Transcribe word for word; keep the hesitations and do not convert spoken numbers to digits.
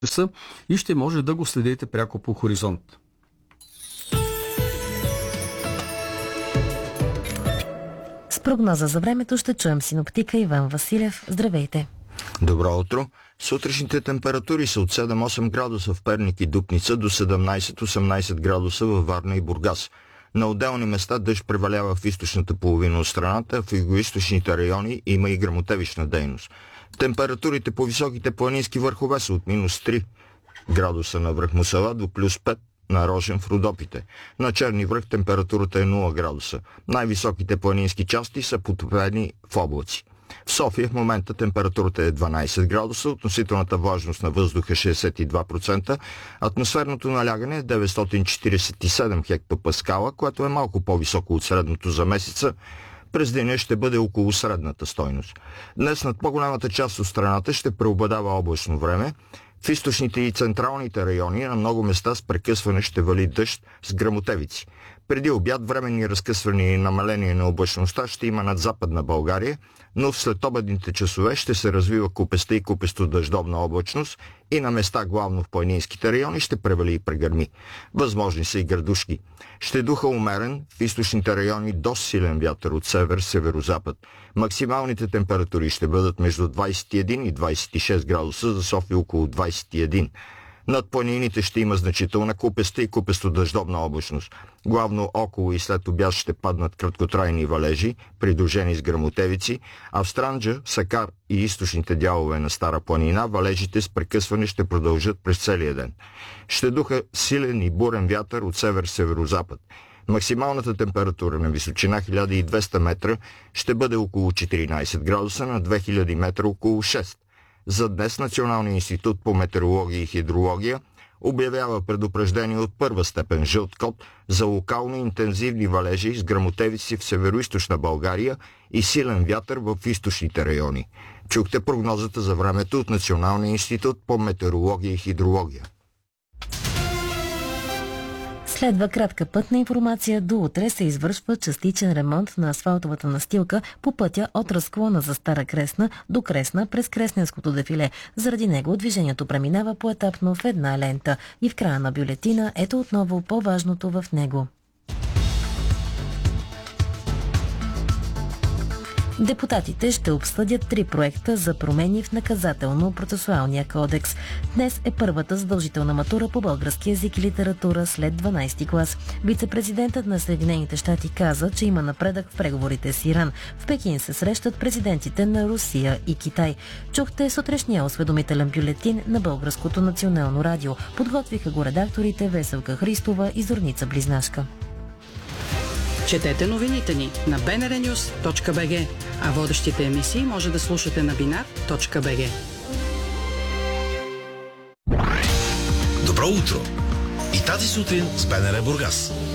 часа и ще може да го следите пряко по Хоризонт. С прогноза за времето ще чуем синоптика Иван Василев. Здравейте! Добро утро! Сутрешните температури са от седем-осем градуса в Перник и Дупница до седемнайсет-осемнайсет градуса във Варна и Бургас. На отделни места дъжд превалява в източната половина от страната, а в югоизточните райони има и гръмотевична дейност. Температурите по високите планински върхове са от минус три градуса на връх Мусала до плюс пет на Рожен в Родопите. На Черни връх температурата е нула градуса. Най-високите планински части са потопени в облаци. В София в момента температурата е дванайсет градуса, относителната влажност на въздуха шейсет и два процента, атмосферното налягане е деветстотин четирийсет и седем хектопаскала, което е малко по-високо от средното за месеца. През деня ще бъде около средната стойност. Днес над по-голямата част от страната ще преобладава облачно време. В източните и централните райони на много места с прекъсване ще вали дъжд с гръмотевици. Преди обяд временни разкъсвания и намаление на облачността ще има над Западна България, но в следобедните часове ще се развива купеста и купесто дъждовна облачност и на места, главно в планинските райони, ще превали и прегърми. Възможни са и градушки. Ще духа умерен, в източните райони доста силен вятър от север-северозапад. Максималните температури ще бъдат между двайсет и един и двайсет и шест градуса, за София около двайсет и един. Над планините ще има значителна купеста и купесто дъждовна облачност. Главно около и след обяд ще паднат краткотрайни валежи, придружени с гръмотевици, а в Странджа, Сакар и източните дялове на Стара планина валежите с прекъсване ще продължат през целия ден. Ще духа силен и бурен вятър от север-северозапад. Максималната температура на височина хиляда и двеста метра ще бъде около четиринайсет градуса, на две хиляди метра около шест. За днес Националният институт по метеорология и хидрология обявява предупреждение от първа степен жълт код за локални интензивни валежи с гръмотевици в североизточна България и силен вятър в източните райони. Чухте прогнозата за времето от Националния институт по метеорология и хидрология. Следва кратка пътна информация. До утре се извършва частичен ремонт на асфалтовата настилка по пътя от разклона за Стара Кресна до Кресна през Кресненското дефиле. Заради него движението преминава поетапно в една лента. И в края на бюлетина ето отново по-важното в него. Депутатите ще обсъдят три проекта за промени в наказателно-процесуалния кодекс. Днес е първата задължителна матура по български език и литература след дванайсети клас. Вице-президентът на Съединените щати каза, че има напредък в преговорите с Иран. В Пекин се срещат президентите на Русия и Китай. Чухте сутрешния осведомителен бюлетин на Българското национално радио. Подготвиха го редакторите Веселка Христова и Зорница Близнашка. Четете новините ни на би ен ар нюз точка би джи, а водещите емисии може да слушате на бинар точка би джи. Добро утро! И тази сутрин с БНР Бургас.